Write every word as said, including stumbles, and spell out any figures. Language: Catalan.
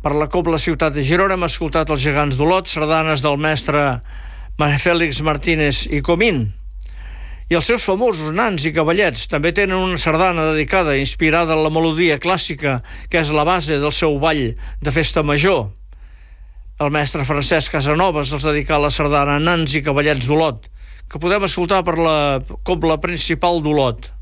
Per la Cobla Ciutat de Girona hem escoltat els Gegants d'Olot, sardanes del mestre Fèlix Martínez i Comín. I els seus famosos nans i cavallets també tenen una sardana dedicada, inspirada en la melodia clàssica, que és la base del seu ball de festa major. El mestre Francesc Casanovas els dedicà la sardana Nans i cavallets d'Olot, que podem escoltar per la Cobla Principal d'Olot.